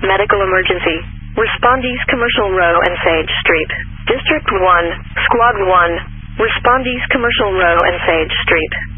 medical emergency. Respondees Commercial Row and Sage Street. District 1, Squad 1. Respondees Commercial Row and Sage Street.